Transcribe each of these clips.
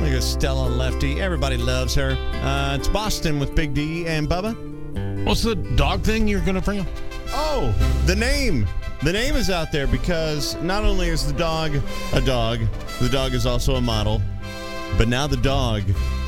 Look at Stella Lefty. Everybody loves her. It's Boston with Big D and Bubba. What's the dog thing you're going to bring up? Oh, the name. The name is out there because not only is the dog a dog, the dog is also a model, but now the dog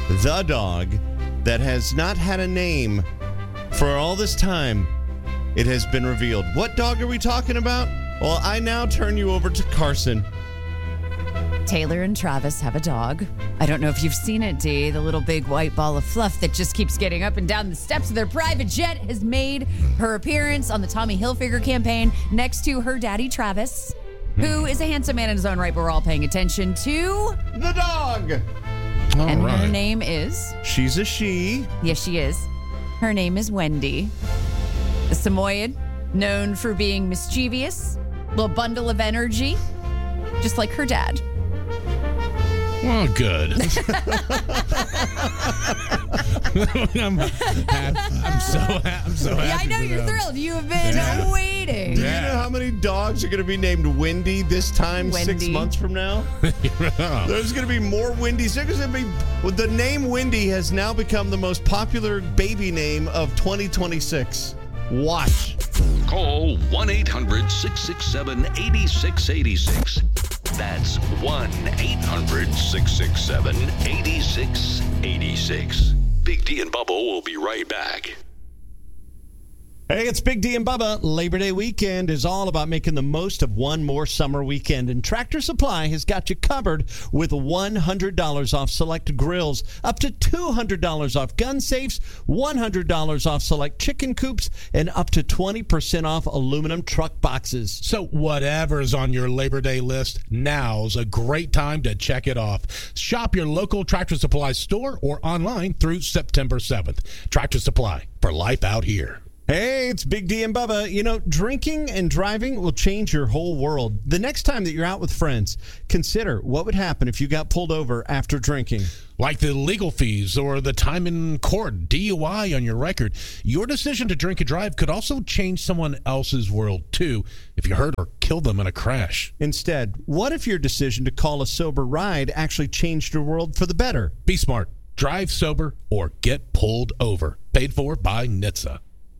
that has not had a name for all this time, it has been revealed. What dog are we talking about? Well, I now turn you over to Carson. Taylor and Travis have a dog. I don't know if you've seen it, Dee. The little big white ball of fluff that just keeps getting up and down the steps of their private jet has made her appearance on the Tommy Hilfiger campaign next to her daddy, Travis, who is a handsome man in his own right, but we're all paying attention to the dog. Her name is... She's a she. Yes, she is. Her name is Wendy. A Samoyed, known for being mischievous, little bundle of energy, just like her dad. Oh, good. I'm so happy. Yeah, I know you're thrilled. You have been waiting. Do you know how many dogs are going to be named Wendy this time 6 months from now? There's going to be more Wendy's. There's going to be the name Wendy has now become the most popular baby name of 2026. Watch. Call 1-800-667-8686. That's 1-800-667-8686. Big D and Bubba will be right back. Hey, it's Big D and Bubba. Labor Day weekend is all about making the most of one more summer weekend, and Tractor Supply has got you covered with $100 off select grills, up to $200 off gun safes, $100 off select chicken coops, and up to 20% off aluminum truck boxes. So whatever's on your Labor Day list, now's a great time to check it off. Shop your local Tractor Supply store or online through September 7th. Tractor Supply, for life out here. Hey, it's Big D and Bubba. You know, drinking and driving will change your whole world. The next time that you're out with friends, consider what would happen if you got pulled over after drinking. Like the legal fees or the time in court, DUI on your record. Your decision to drink and drive could also change someone else's world, too, if you hurt or kill them in a crash. Instead, what if your decision to call a sober ride actually changed your world for the better? Be smart. Drive sober or get pulled over. Paid for by NHTSA.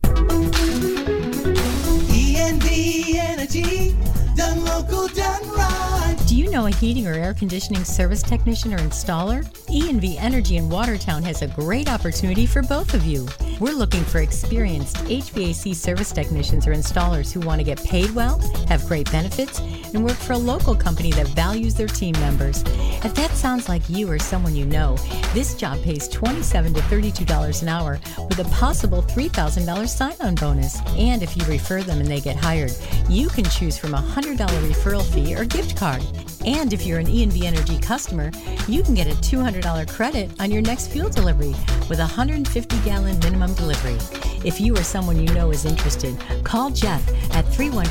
E&V Energy, done local, done right. Do you know a heating or air conditioning service technician or installer? E&V Energy in Watertown has a great opportunity for both of you. We're looking for experienced HVAC service technicians or installers who want to get paid well, have great benefits, and work for a local company that values their team members. If that sounds like you or someone you know, this job pays $27 to $32 an hour with a possible $3,000 sign-on bonus. And if you refer them and they get hired, you can choose from a $100 referral fee or gift card. And if you're an E&V Energy customer, you can get a $200 credit on your next fuel delivery with a 150-gallon minimum delivery. If you or someone you know is interested, call Jeff at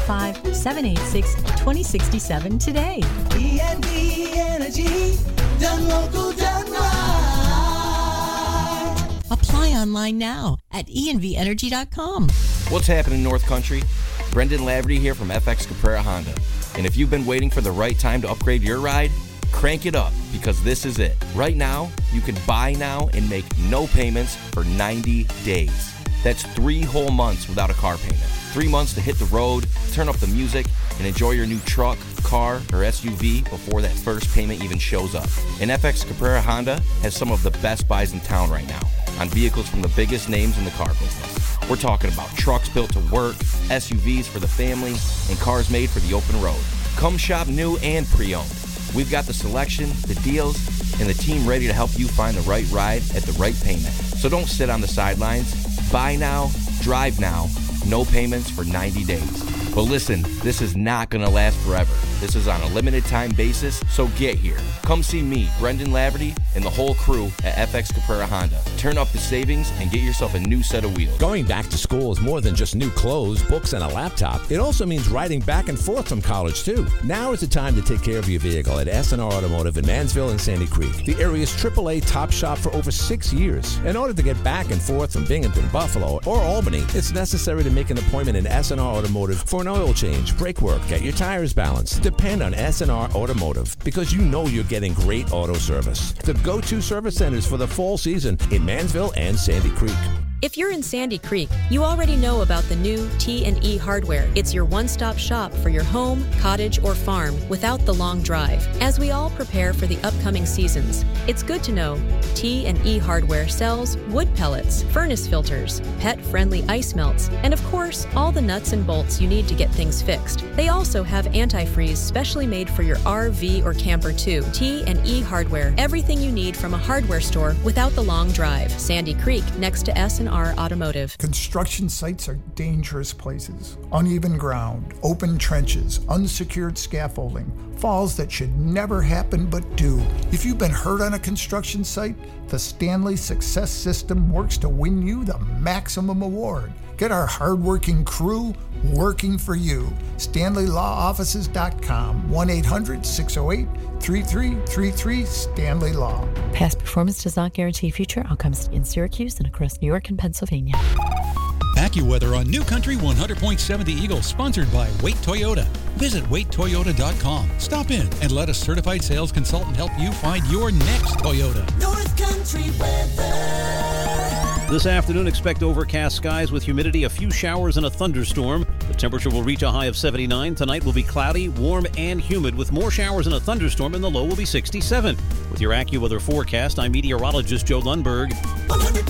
315-786-2067 today. E&V Energy, done local, done right. Apply online now at envenergy.com. What's happening in North Country? Brendan Laverty here from FX Caprara Honda. And if you've been waiting for the right time to upgrade your ride, crank it up because this is it. Right now, you can buy now and make no payments for 90 days. That's 3 whole months without a car payment. 3 months to hit the road, turn up the music, and enjoy your new truck, car, or SUV before that first payment even shows up. And FX Caprara Honda has some of the best buys in town right now on vehicles from the biggest names in the car business. We're talking about trucks built to work, SUVs for the family, and cars made for the open road. Come shop new and pre-owned. We've got the selection, the deals, and the team ready to help you find the right ride at the right payment. So don't sit on the sidelines. Buy now, drive now, no payments for 90 days. But listen, this is not going to last forever. This is on a limited time basis, so get here. Come see me, Brendan Laverty, and the whole crew at FX Caprara Honda. Turn up the savings and get yourself a new set of wheels. Going back to school is more than just new clothes, books, and a laptop. It also means riding back and forth from college, too. Now is the time to take care of your vehicle at S&R Automotive in Mansville and Sandy Creek, the area's AAA top shop for over 6 years. In order to get back and forth from Binghamton, Buffalo, or Albany, it's necessary to make an appointment in S&R Automotive for For an oil change, brake work, get your tires balanced, depend on SNR Automotive because you know you're getting great auto service. The go-to service centers for the fall season in Mansville and Sandy Creek. If you're in Sandy Creek, you already know about the new T&E Hardware. It's your one-stop shop for your home, cottage, or farm without the long drive. As we all prepare for the upcoming seasons, it's good to know T&E Hardware sells wood pellets, furnace filters, pet-friendly ice melts, and of course, all the nuts and bolts you need to get things fixed. They also have antifreeze specially made for your RV or camper too. T&E Hardware, everything you need from a hardware store without the long drive. Sandy Creek, next to S&R Automotive. Construction sites are dangerous places. Uneven ground, open trenches, unsecured scaffolding, falls that should never happen but do. If you've been hurt on a construction site, the Stanley Success System works to win you the maximum award. Get our hardworking crew working for you. StanleyLawOffices.com, 1-800-608-3333, Stanley Law. Past performance does not guarantee future outcomes in Syracuse and across New York and Pennsylvania. AccuWeather on New Country 100.7 The Eagle, sponsored by Wait Toyota. Visit waittoyota.com. Stop in and let a certified sales consultant help you find your next Toyota. North Country weather. This afternoon, expect overcast skies with humidity, a few showers and a thunderstorm. The temperature will reach a high of 79. Tonight will be cloudy, warm, and humid with more showers and a thunderstorm, and the low will be 67. With your AccuWeather forecast, I'm meteorologist Joe Lundberg. 100.7